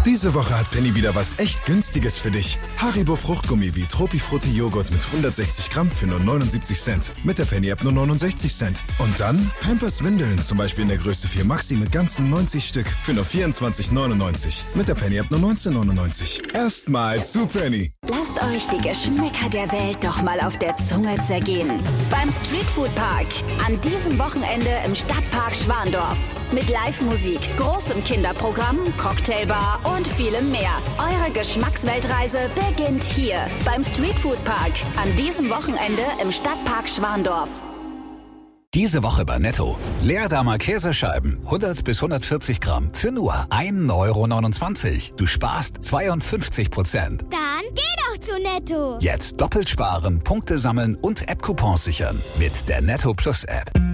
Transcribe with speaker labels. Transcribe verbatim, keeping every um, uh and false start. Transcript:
Speaker 1: Diese Woche hat Penny wieder was echt Günstiges für dich. Haribo Fruchtgummi wie Tropifrutti Joghurt mit hundertsechzig Gramm für nur neunundsiebzig Cent. Mit der Penny-App nur neunundsechzig Cent. Und dann Pampers Windeln, zum Beispiel in der Größe vier Maxi mit ganzen neunzig Stück für nur vierundzwanzig neunundneunzig. Mit der Penny-App nur neunzehn neunundneunzig. Erstmal zu Penny.
Speaker 2: Lasst euch die Geschmäcker der Welt doch mal auf der Zunge zergehen. Beim Streetfood Park. An diesem Wochenende im Stadtpark Schwandorf. Mit Live-Musik, großem Kinderprogramm, Cocktailbar und vielem mehr. Eure Geschmacksweltreise beginnt hier beim Streetfood Park. An diesem Wochenende im Stadtpark Schwandorf.
Speaker 3: Diese Woche bei Netto. Leerdamer Käsescheiben, hundert bis hundertvierzig Gramm, für nur ein Euro neunundzwanzig. Du sparst zweiundfünfzig Prozent.
Speaker 4: Dann geh doch zu Netto.
Speaker 3: Jetzt doppelt sparen, Punkte sammeln und App-Coupons sichern mit der Netto Plus App.